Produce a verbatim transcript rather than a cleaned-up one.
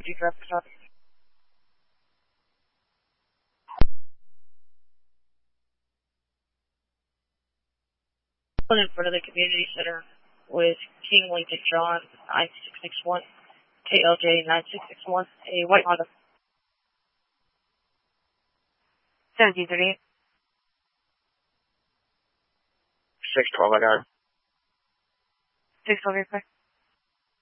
you traffic stop. In front of the community center with King Lincoln John nine six six one, K L J nine six six one, a white Honda. seventeen thirty-eight. six twelve, I got it. six twelve, you're correct.